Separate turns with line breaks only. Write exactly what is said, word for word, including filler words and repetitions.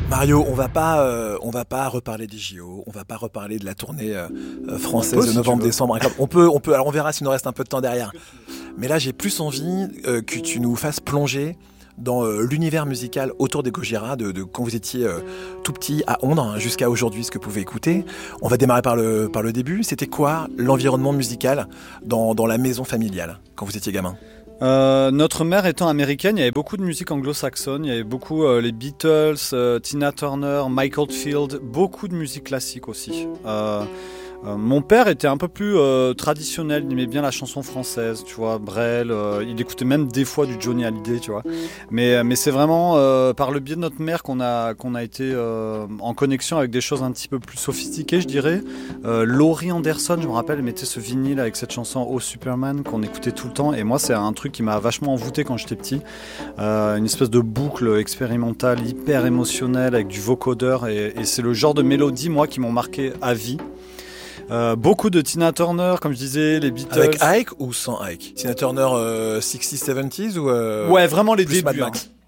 Mario, on va pas, euh, on va pas reparler des J O, on va pas reparler de la tournée euh, française de novembre-décembre. On peut, on peut. Alors on verra s'il nous reste un peu de temps derrière. Mais là, j'ai plus envie euh, que tu nous fasses plonger dans euh, l'univers musical autour des Gojira, de, de quand vous étiez euh, tout petit à Ondre hein, jusqu'à aujourd'hui, ce que vous pouvez écouter. On va démarrer par le, par le début. C'était quoi l'environnement musical dans, dans la maison familiale quand vous étiez gamin ?
Euh, notre mère étant américaine, il y avait beaucoup de musique anglo-saxonne, il y avait beaucoup euh, les Beatles, euh, Tina Turner, Michael Field, beaucoup de musique classique aussi. Euh, euh, mon père était un peu plus euh, traditionnel, il aimait bien la chanson française, tu vois, Brel, euh, il écoutait même des fois du Johnny Hallyday, tu vois. Mais, mais c'est vraiment euh, par le biais de notre mère qu'on a, qu'on a été euh, en connexion avec des choses un petit peu plus sophistiquées, je dirais. Euh, Laurie Anderson, je me rappelle, elle mettait ce vinyle avec cette chanson Oh Superman qu'on écoutait tout le temps, et moi c'est un truc qui m'a vachement envoûté quand j'étais petit. Euh, une espèce de boucle expérimentale hyper émotionnelle avec du vocodeur, et, et c'est le genre de mélodie moi qui m'ont marqué à vie. Euh, beaucoup de Tina Turner, comme je disais, les Beatles.
Avec Ike ou sans Ike ? Tina Turner euh, sixties, seventies ou euh,
ouais, vraiment les débuts.
Hein.